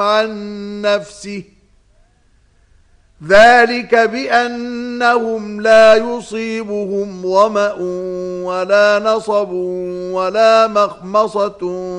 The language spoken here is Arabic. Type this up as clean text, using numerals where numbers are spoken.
عن نفسه ذلك بأنهم لا يصيبهم ظمأ ولا نصب ولا مخمصة